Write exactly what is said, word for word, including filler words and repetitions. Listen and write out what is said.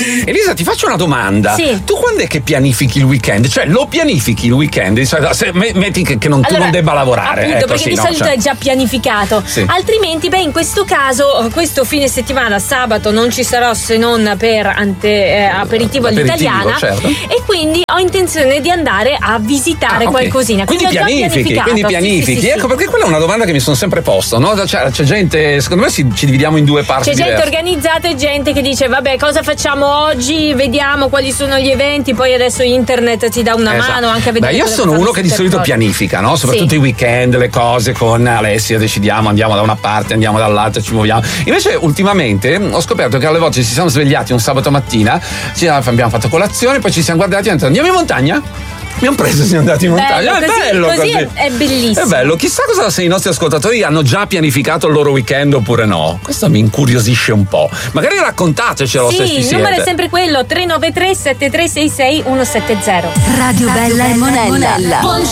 Elisa, ti faccio una domanda. Sì. Tu quando è che pianifichi il weekend? Cioè, lo pianifichi il weekend? Se, metti che, che non, allora, tu non debba lavorare. Appunto, ecco, perché sì, di no, solito cioè... è già pianificato. Sì. Altrimenti, beh, in questo caso, questo fine settimana, sabato, non ci sarò se non per ante, eh, aperitivo all'italiana. Certo. E quindi ho intenzione di andare a visitare ah, okay. qualcosina. Quindi, quindi pianifichi, quindi pianifichi. Sì, sì, sì, ecco, sì. perché quella è una domanda che mi sono sempre posto, no? C'è, c'è gente, secondo me ci dividiamo in due parti. C'è diverse. gente organizzata e gente che dice vabbè, cosa facciamo oggi, vediamo quali sono gli eventi, poi adesso internet ti dà una esatto. mano anche a vedere. Beh, io sono uno che di solito fuori. pianifica, no? Soprattutto sì. i weekend, le cose con Alessia, decidiamo, andiamo da una parte, andiamo dall'altra, ci muoviamo. Invece ultimamente ho scoperto che alle volte ci siamo svegliati un sabato mattina, ci abbiamo fatto colazione, poi ci siamo guardati e andiamo in montagna. Abbiamo preso e siamo andati in montagna. Bello, è così, bello così. così. È, è bellissimo. È bello. Chissà cosa se i nostri ascoltatori hanno già pianificato il loro weekend oppure no. Questo mi incuriosisce un po'. Magari raccontatecelo sì, se ci siete. Sì, il numero è sempre quello tre nove tre sette tre sei sei uno sette zero. Radio Bella e Monella.